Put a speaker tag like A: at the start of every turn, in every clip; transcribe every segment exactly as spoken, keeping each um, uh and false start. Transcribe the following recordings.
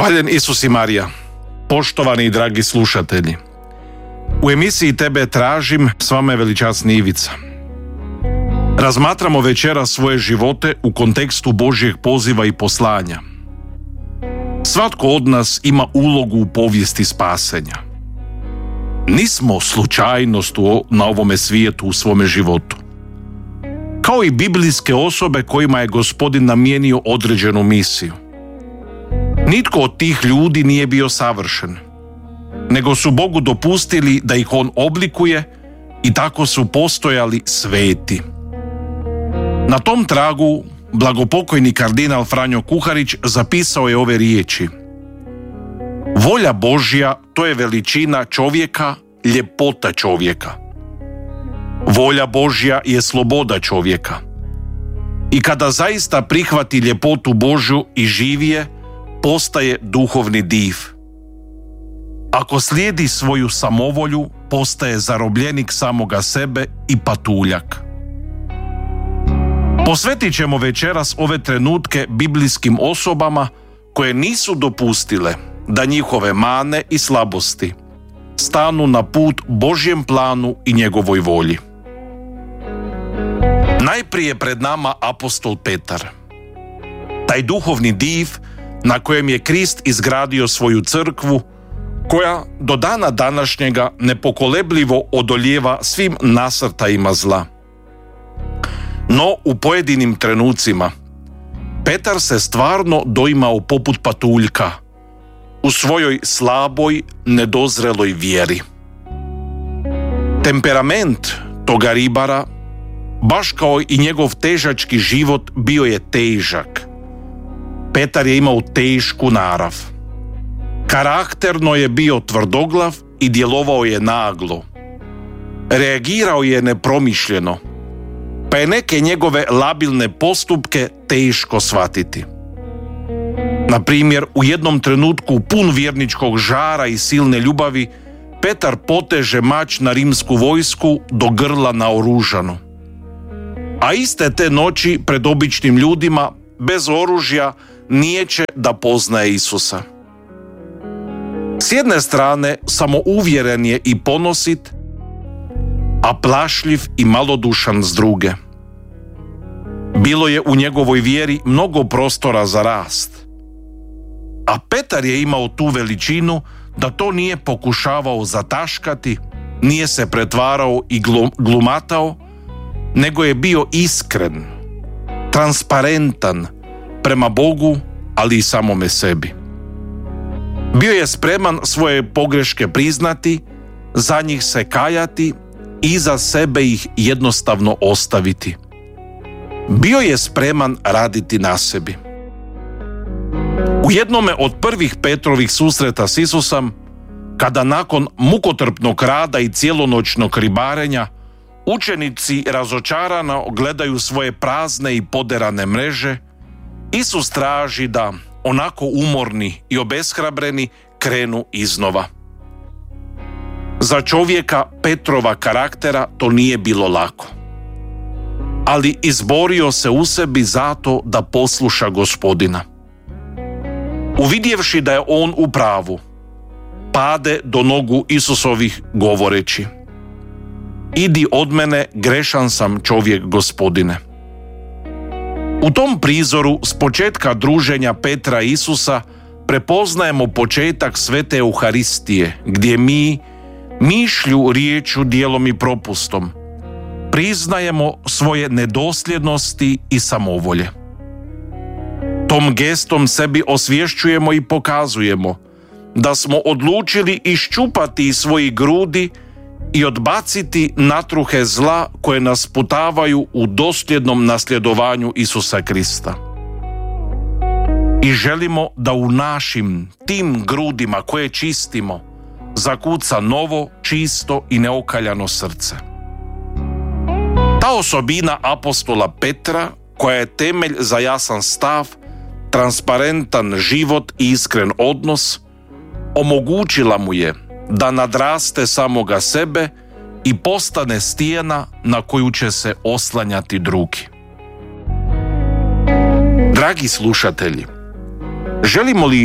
A: Hvaljen Isus i Marija, poštovani i dragi slušatelji. U emisiji Tebe tražim, s vama je veličasni Ivica. Razmatramo večeras svoje živote u kontekstu Božjeg poziva i poslanja. Svatko od nas ima ulogu u povijesti spasenja. Nismo slučajnost na ovome svijetu u svome životu. Kao i biblijske osobe kojima je Gospodin namijenio određenu misiju. Nitko od tih ljudi nije bio savršen, nego su Bogu dopustili da ih On oblikuje i tako su postojali sveti. Na tom tragu blagopokojni kardinal Franjo Kuharić zapisao je ove riječi: volja Božja, to je veličina čovjeka, ljepota čovjeka. Volja Božja je sloboda čovjeka. I kada zaista prihvati ljepotu Božju i živi je, postaje duhovni div. Ako slijedi svoju samovolju, postaje zarobljenik samoga sebe i patuljak. Posvetit ćemo večeras ove trenutke biblijskim osobama koje nisu dopustile da njihove mane i slabosti stanu na put Božjem planu i njegovoj volji. Najprije pred nama apostol Petar, taj duhovni div na kojem je Krist izgradio svoju crkvu, koja do dana današnjega nepokolebljivo odolijeva svim nasrtajima zla. No u pojedinim trenucima Petar se stvarno doimao poput patuljka u svojoj slaboj, nedozreloj vjeri. Temperament toga ribara, baš kao i njegov težački život, bio je težak. Petar je imao tešku narav. Karakterno je bio tvrdoglav i djelovao je naglo. Reagirao je nepromišljeno, pa je neke njegove labilne postupke teško shvatiti. Na primjer, u jednom trenutku pun vjerničkog žara i silne ljubavi, Petar poteže mač na rimsku vojsku do grla naoružanu. A iste te noći pred običnim ljudima, bez oružja, nijeće da poznaje Isusa. S jedne strane, samouvjeren je i ponosit, a plašljiv i malodušan s druge. Bilo je u njegovoj vjeri mnogo prostora za rast. A Petar je imao tu veličinu da to nije pokušavao zataškati, nije se pretvarao i glumatao, nego je bio iskren, transparentan prema Bogu, ali i samome sebi. Bio je spreman svoje pogreške priznati, za njih se kajati i za sebe ih jednostavno ostaviti. Bio je spreman raditi na sebi. U jednome od prvih Petrovih susreta s Isusom, kada nakon mukotrpnog rada i cijelonoćnog ribarenja učenici razočarano gledaju svoje prazne i poderane mreže, Isus traži da, onako umorni i obeshrabreni, krenu iznova. Za čovjeka Petrova karaktera to nije bilo lako. Ali izborio se u sebi zato da posluša Gospodina. Uvidjevši da je on u pravu, pade do nogu Isusovih govoreći: idi od mene, grešan sam čovjek, Gospodine. U tom prizoru s početka druženja Petra i Isusa prepoznajemo početak svete Euharistije, gdje mi mišlju, riječu, djelom i propustom priznajemo svoje nedosljednosti i samovolje. Tom gestom sebi osvješćujemo i pokazujemo da smo odlučili iščupati iz svojih grudi i odbaciti natruhe zla koje nas putavaju u dosljednom nasljedovanju Isusa Krista. I želimo da u našim tim grudima koje čistimo zakuca novo, čisto i neokaljano srce. Ta osobina apostola Petra, koja je temelj za jasan stav, transparentan život i iskren odnos, omogućila mu je da nadraste samoga sebe i postane stijena na koju će se oslanjati drugi. Dragi slušatelji, želimo li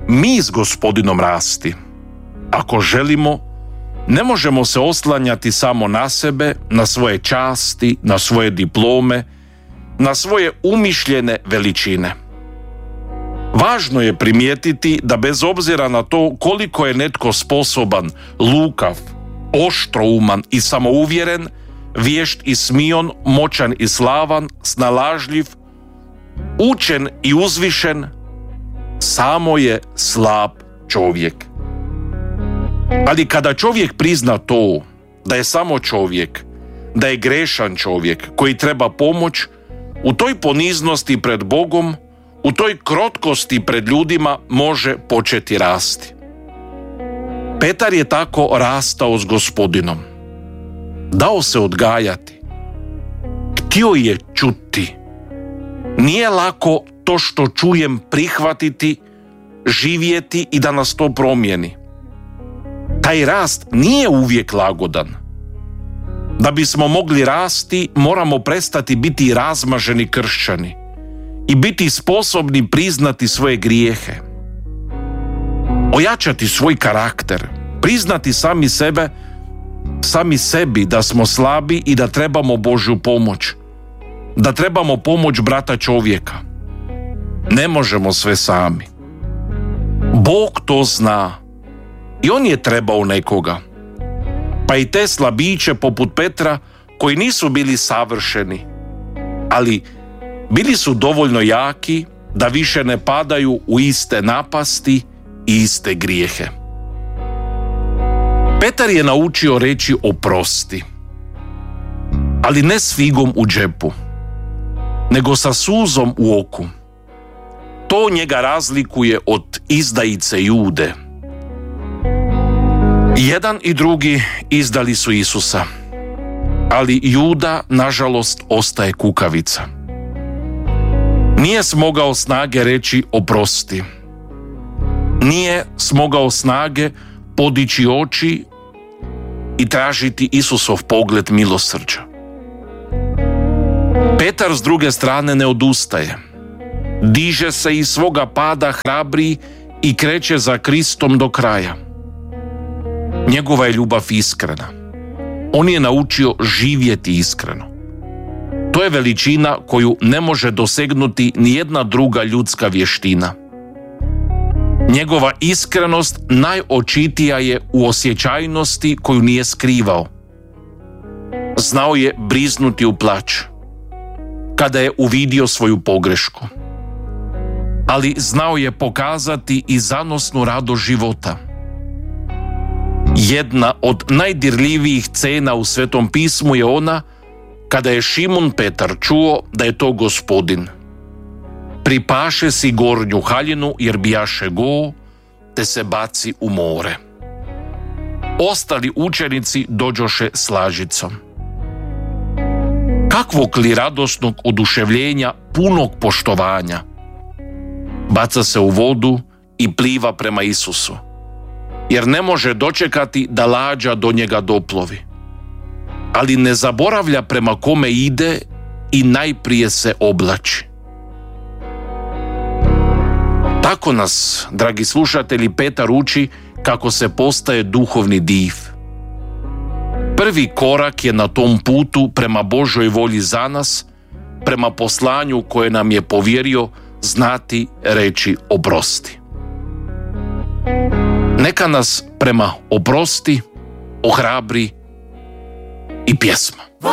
A: mi s Gospodinom rasti. Ako želimo, ne možemo se oslanjati samo na sebe, na svoje časti, na svoje diplome, na svoje umišljene veličine. Važno je primijetiti da bez obzira na to koliko je netko sposoban, lukav, oštrouman i samouvjeren, vješt i smion, moćan i slavan, snalažljiv, učen i uzvišen, samo je slab čovjek. Ali kada čovjek prizna to, da je samo čovjek, da je grešan čovjek koji treba pomoć, u toj poniznosti pred Bogom, u toj krotkosti pred ljudima može početi rasti. Petar je tako rastao s Gospodinom. Dao se odgajati. Htio je čuti. Nije lako to što čujem prihvatiti, živjeti i da nas to promijeni. Taj rast nije uvijek lagodan. Da bismo mogli rasti, moramo prestati biti razmaženi kršćani i biti sposobni priznati svoje grijehe. Ojačati svoj karakter, priznati sami sebe, sami sebi da smo slabi i da trebamo Božju pomoć, da trebamo pomoć brata čovjeka. Ne možemo sve sami. Bog to zna i on je trebao nekoga. Pa i te slabiće poput Petra koji nisu bili savršeni, ali bili su dovoljno jaki da više ne padaju u iste napasti i iste grijehe. Petar je naučio reći oprosti, ali ne s figom u džepu, nego sa suzom u oku. To njega razlikuje od izdajice Jude. Jedan i drugi izdali su Isusa, ali Juda, nažalost, ostaje kukavica. Nije smogao snage reći oprosti. Nije smogao snage podići oči i tražiti Isusov pogled milosrđa. Petar s druge strane ne odustaje. Diže se iz svoga pada hrabri i kreće za Kristom do kraja. Njegova je ljubav iskrena. On je naučio živjeti iskreno. To je veličina koju ne može dosegnuti nijedna druga ljudska vještina. Njegova iskrenost najočitija je u osjećajnosti koju nije skrivao. Znao je briznuti u plać kada je uvidio svoju pogrešku. Ali znao je pokazati i zanosnu radost života. Jedna od najdirljivijih scena u Svetom pismu je ona kada je Šimun Petar čuo da je to Gospodin. Pripaše si gornju haljinu jer bijaše go, te se baci u more. Ostali učenici dođoše s lažicom. Kakvog li radosnog oduševljenja, punog poštovanja. Baca se u vodu i pliva prema Isusu, jer ne može dočekati da lađa do njega doplovi. Ali ne zaboravlja prema kome ide i najprije se oblači. Tako nas, dragi slušatelji, Petar uči kako se postaje duhovni div. Prvi korak je na tom putu prema Božoj volji za nas, prema poslanju koje nam je povjerio znati reći oprosti. Neka nas prema oprosti ohrabri i pjesma.